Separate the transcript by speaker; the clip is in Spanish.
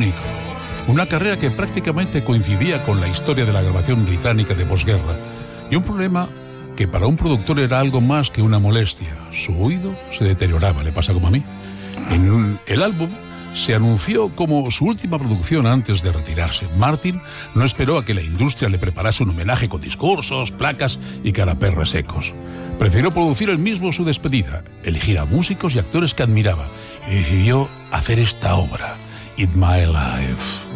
Speaker 1: único. Una carrera que prácticamente coincidía con la historia de la grabación británica de posguerra. Y un problema que para un productor era algo más que una molestia. Su oído se deterioraba, le pasa como a mí. El álbum se anunció como su última producción antes de retirarse. Martin no esperó a que la industria le preparase un homenaje con discursos, placas y caraperres secos. Prefirió producir él mismo su despedida, elegir a músicos y actores que admiraba y decidió hacer esta obra, It's My Life.